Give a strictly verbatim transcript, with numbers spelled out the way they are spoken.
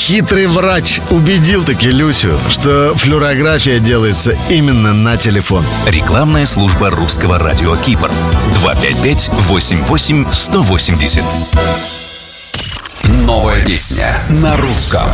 Хитрый врач убедил-таки Люсю, что флюорография делается именно на телефон. Рекламная служба Русского радио Кипр. два пять пять восемь восемь сто восемьдесят. Новая песня на русском.